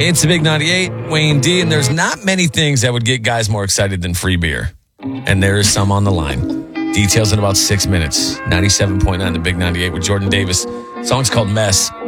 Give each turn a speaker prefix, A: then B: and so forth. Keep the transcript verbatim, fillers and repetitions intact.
A: It's the Big ninety-eight, Wayne D, and there's not many things that would get guys more excited than free beer. And there is some on the line. Details in about six minutes. ninety-seven point nine, the Big ninety-eight with Jordan Davis. Song's called Mess.